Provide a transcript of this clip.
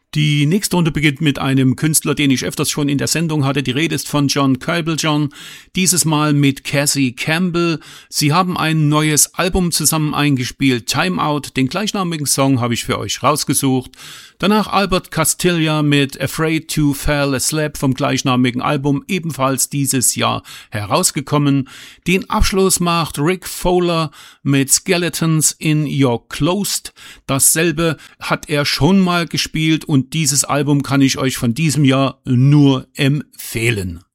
Die nächste Runde beginnt mit einem Künstler, den ich öfters schon in der Sendung hatte. Die Rede ist von John Cablejohn, dieses Mal mit Cassie Campbell. Sie haben ein neues Album zusammen eingespielt, Time Out. Den gleichnamigen Song habe ich für euch rausgesucht. Danach Albert Castilla mit Afraid to Fall Asleep vom gleichnamigen Album, ebenfalls dieses Jahr herausgekommen. Den Abschluss macht Rick Fowler mit Skeletons in Your Closed. Dasselbe hat er schon mal gespielt und dieses Album kann ich euch von diesem Jahr nur empfehlen.